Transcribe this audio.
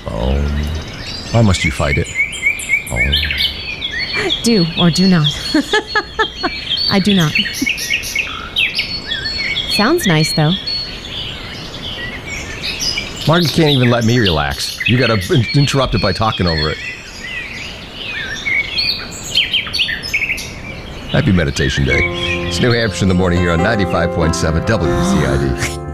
Why must you fight it? Do or do not. I do not. Sounds nice, though. Margie can't even let me relax. You gotta interrupt it by talking over it. Happy Meditation Day. It's New Hampshire in the morning here on 95.7 WCID.